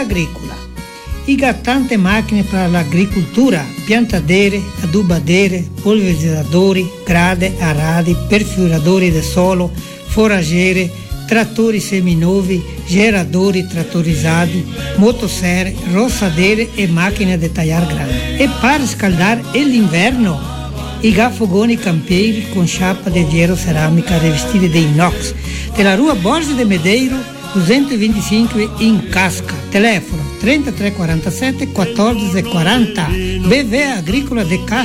agrícola. Iga tante macchine per l'agricoltura, piantadere, adubadeire, polverizzatori, grade, aradi, perfuratori del solo, forageire, trattori seminovi, geradori trattorizzati, motosserre, rossadeire e macchine da tagliare grande. E per scaldare l'inverno, iga fogoni campieri con sciappa di ghiero ceramica rivestiti di inox, della rua Borges de Medeiros 225 in Casca. Telefono 3347 14 40. BV Agricola de Casca.